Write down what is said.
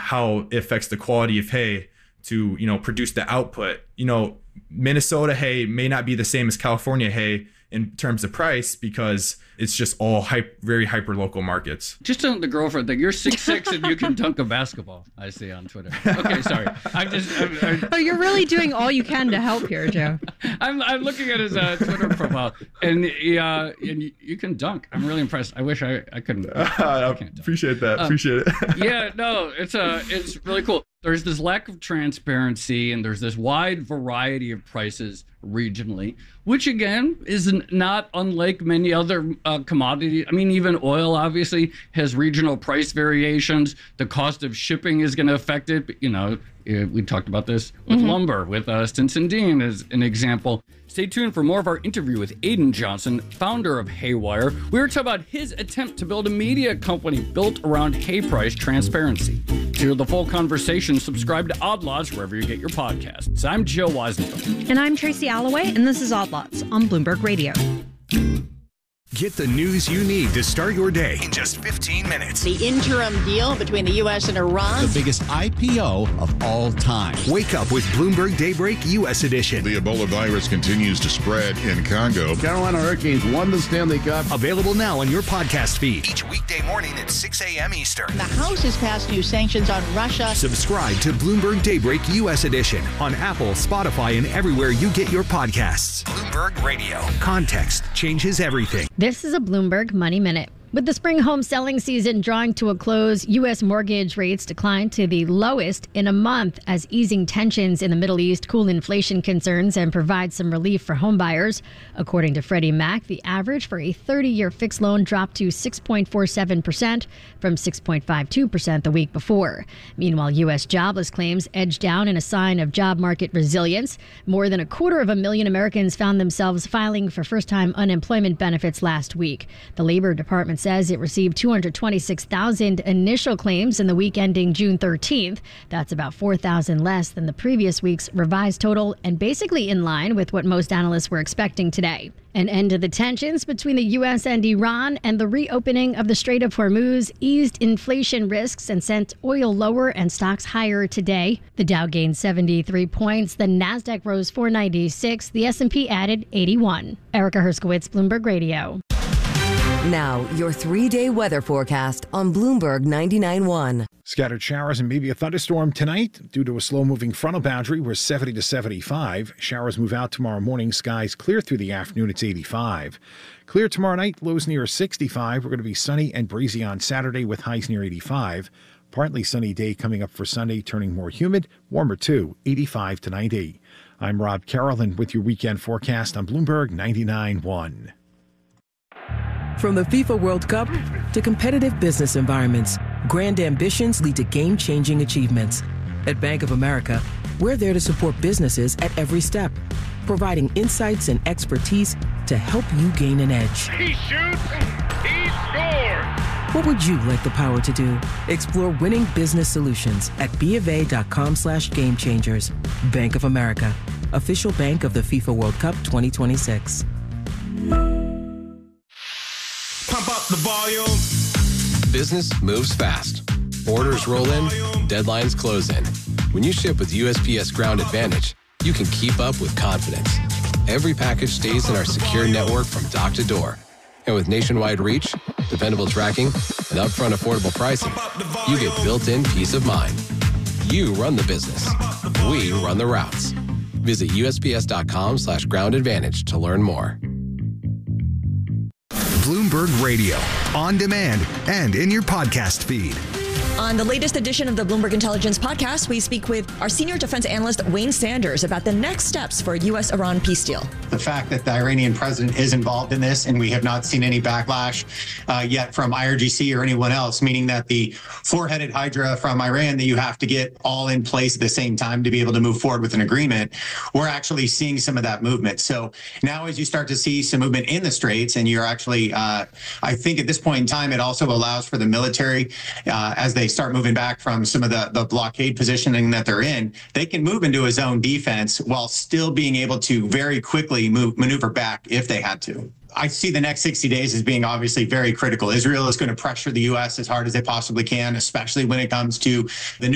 how it affects the quality of hay to, produce the output. Minnesota hay may not be the same as California hay in terms of price because it's just all very hyper local markets. Just on the girlfriend thing, you're 6'6" and you can dunk a basketball, I see on Twitter. Okay, sorry. Oh, you're really doing all you can to help here, Joe. I'm looking at his Twitter profile, and you can dunk. I'm really impressed. I wish I couldn't. I can't dunk. Appreciate that. Appreciate it. Yeah, no, it's really cool. There's this lack of transparency, and there's this wide variety of prices regionally, which again is not unlike many other commodities. I mean, even oil obviously has regional price variations. The cost of shipping is going to affect it. But, we talked about this with lumber, with Stinson Dean as an example. Stay tuned for more of our interview with Aidan Johnson, founder of Haywire. We were talking about his attempt to build a media company built around hay price transparency. To hear the full conversation, subscribe to Odd Lots wherever you get your podcasts. I'm Joe Weisenfeld. And I'm Tracy Alloway, and this is Odd Lots on Bloomberg Radio. Get the news you need to start your day in just 15 minutes. The interim deal between the U.S. and Iran. The biggest IPO of all time. Wake up with Bloomberg Daybreak U.S. edition. The Ebola virus continues to spread in Congo. Carolina Hurricanes won the Stanley Cup. Available now on your podcast feed. Each weekday morning at 6 a.m. Eastern. The House has passed new sanctions on Russia. Subscribe to Bloomberg Daybreak U.S. edition on Apple, Spotify, and everywhere you get your podcasts. Bloomberg Radio. Context changes everything. This is a Bloomberg Money Minute. With the spring home selling season drawing to a close, U.S. mortgage rates declined to the lowest in a month as easing tensions in the Middle East cool inflation concerns and provide some relief for homebuyers. According to Freddie Mac, the average for a 30-year fixed loan dropped to 6.47% from 6.52% the week before. Meanwhile, U.S. jobless claims edged down in a sign of job market resilience. More than 250,000 Americans found themselves filing for first-time unemployment benefits last week. The Labor Department says it received 226,000 initial claims in the week ending June 13th. That's about 4,000 less than the previous week's revised total and basically in line with what most analysts were expecting today. An end to the tensions between the U.S. and Iran and the reopening of the Strait of Hormuz eased inflation risks and sent oil lower and stocks higher today. The Dow gained 73 points. The Nasdaq rose 496. The S&P added 81. Erica Herskowitz, Bloomberg Radio. Now, your 3-day weather forecast on Bloomberg 99.1. Scattered showers and maybe a thunderstorm tonight due to a slow-moving frontal boundary. We're 70 to 75. Showers move out tomorrow morning. Skies clear through the afternoon. It's 85. Clear tomorrow night. Lows near 65. We're going to be sunny and breezy on Saturday with highs near 85. Partly sunny day coming up for Sunday, turning more humid. Warmer too, 85 to 90. I'm Rob Carroll with your weekend forecast on Bloomberg 99.1. From the FIFA World Cup to competitive business environments, grand ambitions lead to game-changing achievements. At Bank of America, we're there to support businesses at every step, providing insights and expertise to help you gain an edge. He shoots, he scores! What would you like the power to do? Explore winning business solutions at BofA.com/gamechangers. Bank of America, official bank of the FIFA World Cup 2026. Pump up the volume. Business moves fast. Orders roll in, deadlines close in. When you ship with USPS Ground Advantage, you can keep up with confidence. Every package stays in our secure network from dock to door. And with nationwide reach, dependable tracking, and upfront affordable pricing, you get built-in peace of mind. You run the business. We run the routes. Visit USPS.com/Ground Advantage to learn more. Bloomberg Radio, on demand and in your podcast feed. On the latest edition of the Bloomberg Intelligence Podcast, we speak with our senior defense analyst, Wayne Sanders, about the next steps for a U.S.-Iran peace deal. The fact that the Iranian president is involved in this, and we have not seen any backlash yet from IRGC or anyone else, meaning that the four-headed hydra from Iran that you have to get all in place at the same time to be able to move forward with an agreement, we're actually seeing some of that movement. So now as you start to see some movement in the Straits, and you're actually, I think at this point in time, it also allows for the military, as they start moving back from some of the blockade positioning that they're in, they can move into a zone defense while still being able to very quickly maneuver back if they had to. I see the next 60 days as being obviously very critical. Israel is going to pressure the U.S. as hard as they possibly can, especially when it comes to the